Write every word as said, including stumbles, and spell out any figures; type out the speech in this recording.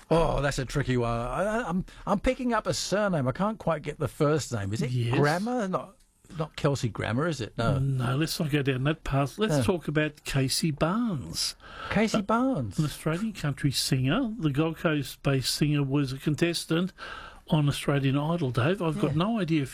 Oh, that's a tricky one. I, I'm I'm picking up a surname. I can't quite get the first name. Is it Yes. Grammer? Not not Kelsey Grammer, is it? No. No, let's not go down that path. Let's No. talk about Casey Barnes, Casey Barnes. an Australian country singer. The Gold Coast-based singer was a contestant on Australian Idol, Dave. I've got Yeah. no idea if